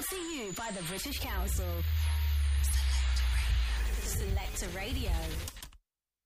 Brought to you by the British Council. Selector Radio.